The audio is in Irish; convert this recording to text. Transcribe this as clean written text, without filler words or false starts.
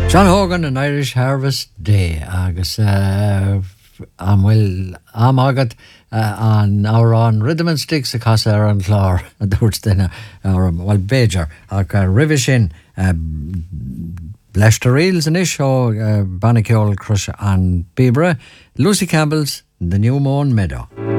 John Hogan an Irish Harvest Day agus amhfuil agad an árán Rhythm and Sticks a casa ar an chlár a dúirt duine bhil Béidir ach ribh sin Leicester Reels an isis ó Bannaceol Crush an Bibre, Lucy Campbell's The New Moon Meadow.